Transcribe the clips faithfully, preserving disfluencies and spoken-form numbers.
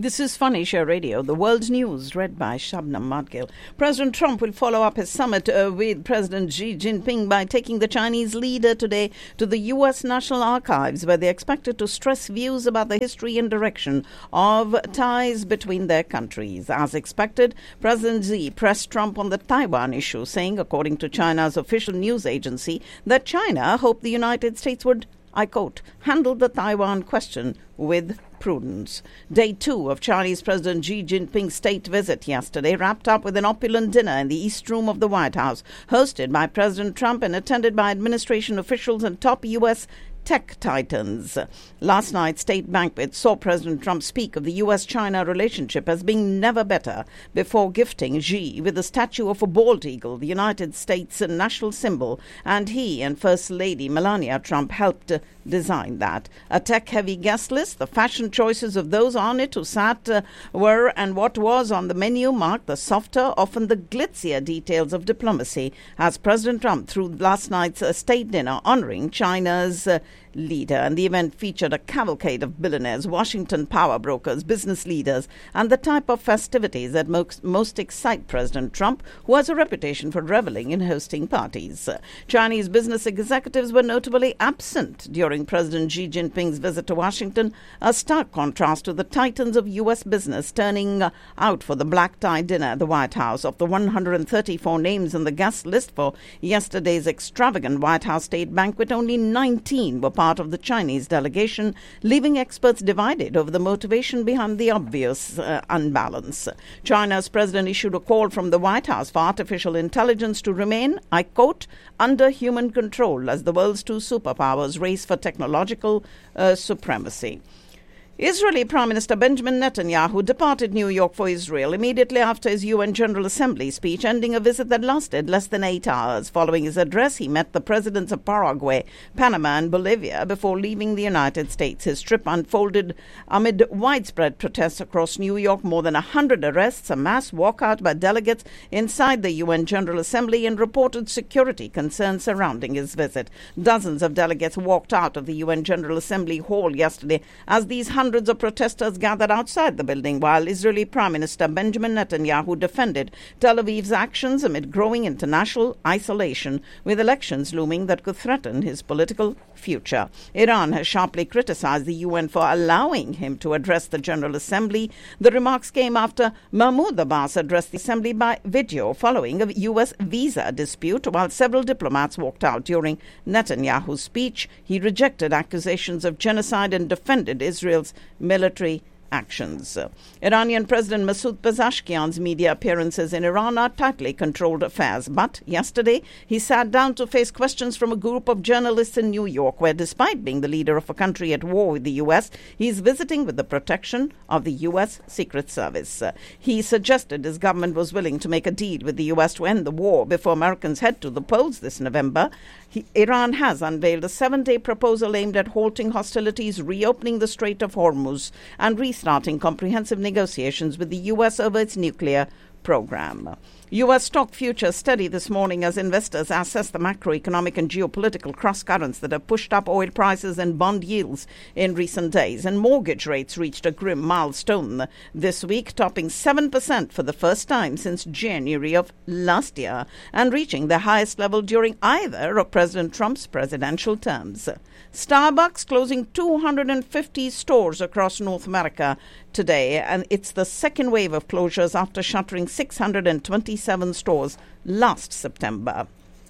This is Funny Show Radio, the world's news, read by Shabnam Madgil. President Trump will follow up his summit uh, with President Xi Jinping by taking the Chinese leader today to the U S National Archives, where they're expected to stress views about the history and direction of ties between their countries. As expected, President Xi pressed Trump on the Taiwan issue, saying, according to China's official news agency, that China hoped the United States would, I quote, handle the Taiwan question with prudence. Day two of Chinese President Xi Jinping's state visit yesterday wrapped up with an opulent dinner in the East Room of the White House, hosted by President Trump and attended by administration officials and top U S tech titans. Last night's state banquet saw President Trump speak of the U S China relationship as being never better, before gifting Xi with a statue of a bald eagle, the United States national symbol, and he and First Lady Melania Trump helped design that. A tech-heavy guest list, the fashion choices of those on it who sat uh, were and what was on the menu marked the softer, often the glitzier details of diplomacy, as President Trump threw last night's uh, state dinner honoring China's uh, leader. And the event featured a cavalcade of billionaires, Washington power brokers, business leaders, and the type of festivities that most, most excite President Trump, who has a reputation for reveling in hosting parties. Uh, Chinese business executives were notably absent during President Xi Jinping's visit to Washington, a stark contrast to the titans of U S business turning uh, out for the black-tie dinner at the White House. Of the one hundred thirty-four names on the guest list for yesterday's extravagant White House state banquet, only nineteen were part of the Chinese delegation, leaving experts divided over the motivation behind the obvious uh, unbalance. China's president issued a call from the White House for artificial intelligence to remain, I quote, under human control as the world's two superpowers race for technological uh, supremacy. Israeli Prime Minister Benjamin Netanyahu departed New York for Israel immediately after his U N General Assembly speech, ending a visit that lasted less than eight hours. Following his address, he met the presidents of Paraguay, Panama and Bolivia before leaving the United States. His trip unfolded amid widespread protests across New York, more than one hundred arrests, a mass walkout by delegates inside the U N General Assembly, and reported security concerns surrounding his visit. Dozens of delegates walked out of the U N General Assembly hall yesterday as these hundreds of protesters gathered outside the building, while Israeli Prime Minister Benjamin Netanyahu defended Tel Aviv's actions amid growing international isolation, with elections looming that could threaten his political future. Iran has sharply criticized the U N for allowing him to address the General Assembly. The remarks came after Mahmoud Abbas addressed the Assembly by video following a U S visa dispute, while several diplomats walked out during Netanyahu's speech. He rejected accusations of genocide and defended Israel's military actions. Iranian President Masoud Pezeshkian's media appearances in Iran are tightly controlled affairs, but yesterday he sat down to face questions from a group of journalists in New York, where despite being the leader of a country at war with the U S, he is visiting with the protection of the U S Secret Service. Uh, he suggested his government was willing to make a deal with the U S to end the war before Americans head to the polls this November. He, Iran has unveiled a seven-day proposal aimed at halting hostilities, reopening the Strait of Hormuz, and restarting comprehensive negotiations with the U S over its nuclear program. U S stock futures steady this morning as investors assess the macroeconomic and geopolitical cross-currents that have pushed up oil prices and bond yields in recent days. And mortgage rates reached a grim milestone this week, topping seven percent for the first time since January of last year, and reaching the highest level during either of President Trump's presidential terms. Starbucks closing two hundred fifty stores across North America today, and it's the second wave of closures after shuttering six hundred twenty-seven stores last September.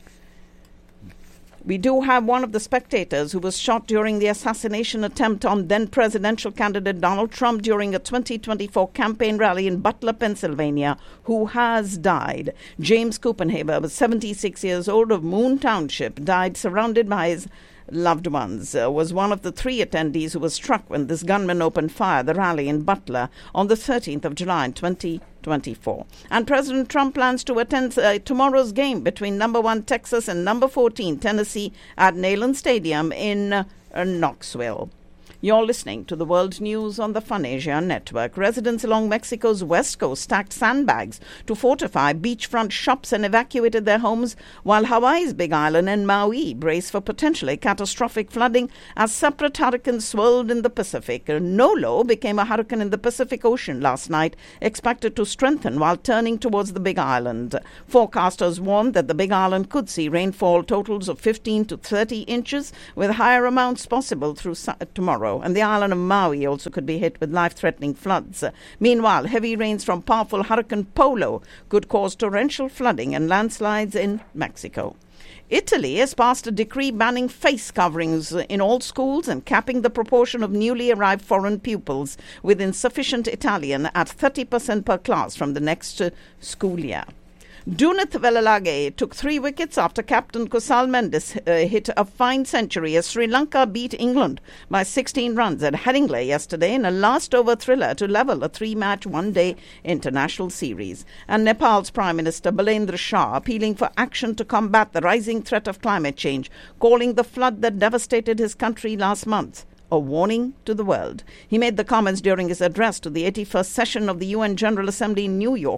We do have one of the spectators who was shot during the assassination attempt on then presidential candidate Donald Trump during a twenty twenty-four campaign rally in Butler, Pennsylvania, who has died. James Copenhaver was seventy-six years old of Moon Township, died surrounded by his loved ones, uh, was one of the three attendees who was struck when this gunman opened fire at the rally in Butler on the thirteenth of July in twenty twenty-four. And President Trump plans to attend uh, tomorrow's game between number one Texas and number fourteen Tennessee at Neyland Stadium in uh, Knoxville. You're listening to the World News on the Fun Asia Network. Residents along Mexico's west coast stacked sandbags to fortify beachfront shops and evacuated their homes, while Hawaii's Big Island and Maui brace for potentially catastrophic flooding as separate hurricanes swirled in the Pacific. Nolo became a hurricane in the Pacific Ocean last night, expected to strengthen while turning towards the Big Island. Forecasters warned that the Big Island could see rainfall totals of fifteen to thirty inches, with higher amounts possible through su- tomorrow. And the island of Maui also could be hit with life-threatening floods. Meanwhile, heavy rains from powerful Hurricane Polo could cause torrential flooding and landslides in Mexico. Italy has passed a decree banning face coverings in all schools and capping the proportion of newly arrived foreign pupils with insufficient Italian at thirty percent per class from the next uh, school year. Dunith Velalage took three wickets after captain Kusal Mendes uh, hit a fine century as Sri Lanka beat England by sixteen runs at Headingley yesterday in a last-over thriller to level a three-match one-day international series. And Nepal's Prime Minister Balendra Shah appealing for action to combat the rising threat of climate change, calling the flood that devastated his country last month a warning to the world. He made the comments during his address to the eighty-first session of the U N General Assembly in New York